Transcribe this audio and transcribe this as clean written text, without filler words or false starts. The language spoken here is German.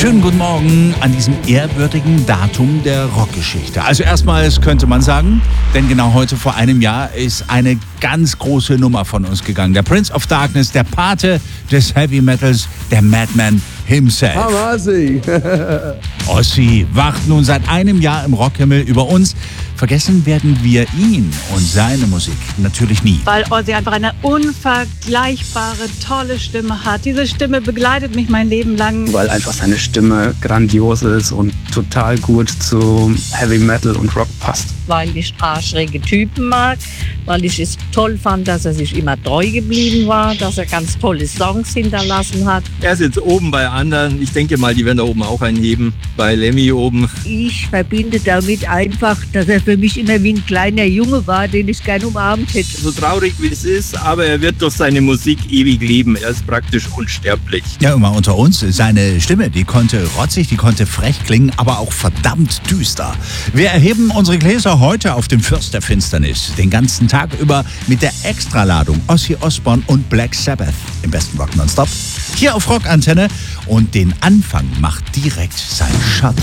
Schönen guten Morgen an diesem ehrwürdigen Datum der Rockgeschichte. Also erstmals könnte man sagen, denn genau heute vor einem Jahr ist eine ganz große Nummer von uns gegangen. Der Prince of Darkness, der Pate des Heavy Metals, der Madman himself. Ozzy. Ozzy wacht nun seit einem Jahr im Rockhimmel über uns. Vergessen werden wir ihn und seine Musik natürlich nie. Weil Ozzy einfach eine unvergleichbare, tolle Stimme hat. Diese Stimme begleitet mich mein Leben lang. Weil einfach seine Stimme grandios ist und total gut zu Heavy Metal und Rock passt. Weil ich schräge Typen mag, weil ich es toll fand, dass er sich immer treu geblieben war, dass er ganz tolle Songs hinterlassen hat. Er ist jetzt oben bei anderen. Ich denke mal, die werden da oben auch einen heben. Bei Lemmy oben. Ich verbinde damit einfach, dass er für mich immer wie ein kleiner Junge war, den ich gerne umarmt hätte. So traurig wie es ist, aber er wird durch seine Musik ewig leben. Er ist praktisch unsterblich. Ja, immer unter uns, seine Stimme, die konnte rotzig, die konnte frech klingen, aber auch verdammt düster. Wir erheben unsere Gläser heute auf dem Fürst der Finsternis. Den ganzen Tag über mit der Extraladung Ozzy Osbourne und Black Sabbath im besten Rock nonstop. Hier auf Rockantenne und den Anfang macht direkt sein Schatz.